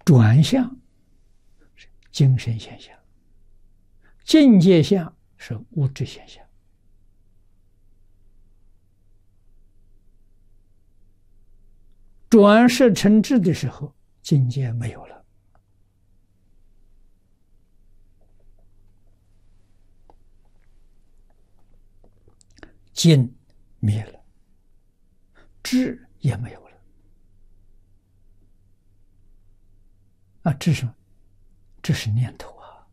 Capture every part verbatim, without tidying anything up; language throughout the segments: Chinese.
转向是精神现象，境界相是物质现象。转识成智的时候，境界没有了，境灭了，智也没有了。啊，这是什么？这是念头啊！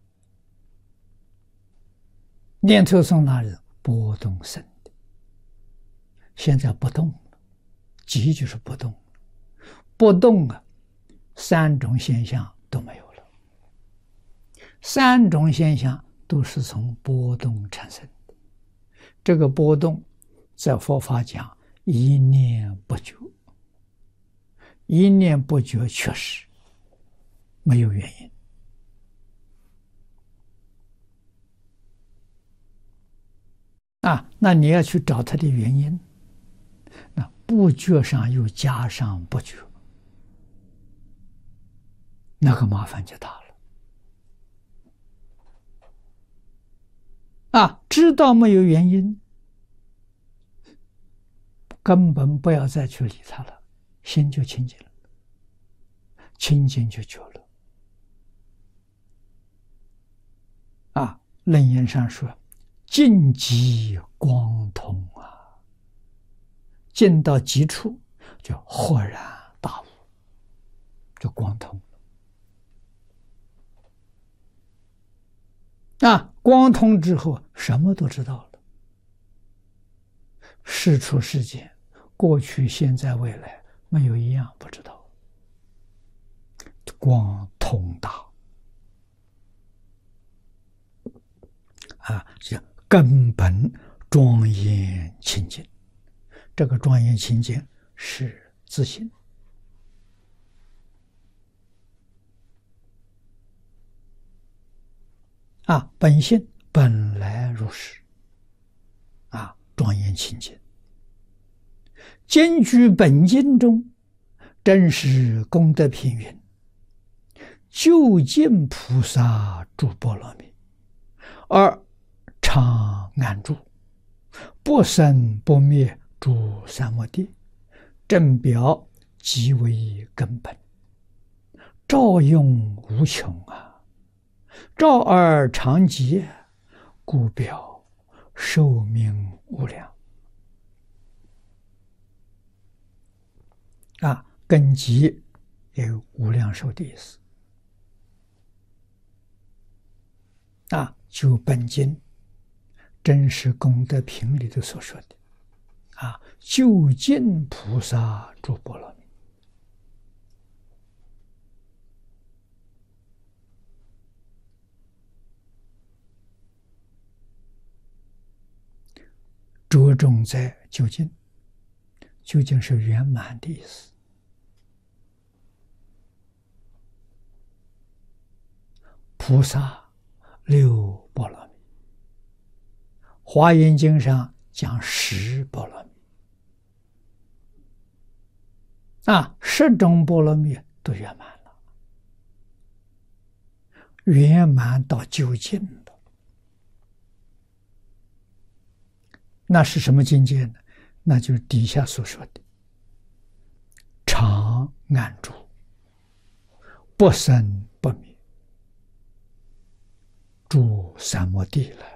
念头从哪里波动生的？现在不动了，即就是不动。不动啊，三种现象都没有了。三种现象都是从波动产生的。这个波动，在佛法讲一念不觉，一念不觉确实没有原因。啊，那你要去找它的原因，那不觉上又加上不觉，那个麻烦就大了。啊，知道没有原因，根本不要再去理它了，心就清净了，清净就觉了。啊，楞严上说，尽极光通啊，尽到极处就豁然大悟，就光通。啊，光通之后，什么都知道了。事出世间，过去、现在、未来，没有一样不知道。光通大，啊，是根本庄严清净。这个庄严清净是自信。啊，本性本来如是，啊，庄严清净。兼具本经中，真实功德品云：究竟菩萨住波罗蜜，而常安住，不生不灭住三摩地，正表即为根本，照用无穷啊！照而常寂，故表寿命无量。啊，根基也有无量寿的意思。啊，就本经真实功德品里头所说的，啊，究竟菩萨住波罗蜜。着重在究竟，究竟是圆满的意思。菩萨六波罗蜜，华严经上讲十波罗蜜，啊，十种波罗蜜都圆满了，圆满到究竟的。那是什么境界呢？那就是底下所说的常安住，不生不灭，住三摩地了。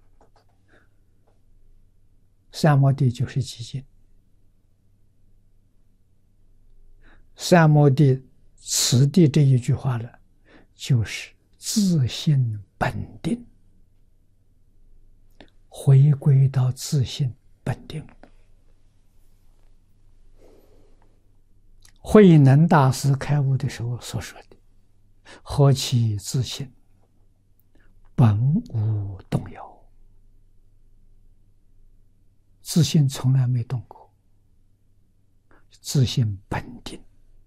三摩地就是寂静。三摩地此地这一句话呢，就是自性本定，回归到自性本定。慧能大师开悟的时候所说的：何其自性，本无动摇。自性从来没动过，自性本定。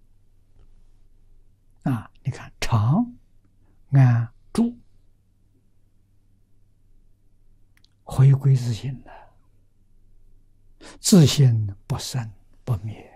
啊，你看，常安住，回归自性了，自性不生不灭。